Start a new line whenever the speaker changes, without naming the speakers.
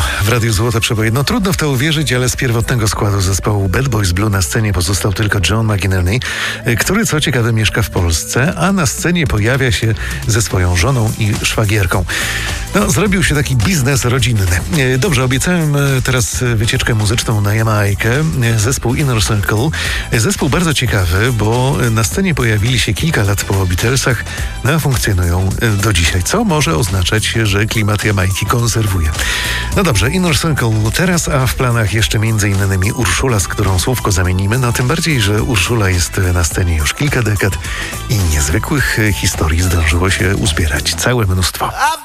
w Radiu Złote Przeboje. No trudno w to uwierzyć, ale z pierwotnego składu zespołu Bad Boys Blue na scenie pozostał tylko John McInerney, który co ciekawe mieszka w Polsce, a na scenie pojawia się ze swoją żoną i szwagierką. No, zrobił się taki biznes rodzinny. Dobrze, obiecałem teraz wycieczkę muzyczną na Jamajkę. Zespół Inner Circle. Zespół bardzo ciekawy, bo na scenie pojawili się kilka lat po Beatlesach, no a funkcjonują do dzisiaj, co może oznaczać, że klimat Jamajki konserwuje. No dobrze, Inner Circle teraz, a w planach jeszcze m.in. Urszula, z którą słówko zamienimy, no tym bardziej, że Urszula jest na scenie już kilka dekad i niezwykłych historii zdążyło się uzbierać całe mnóstwo.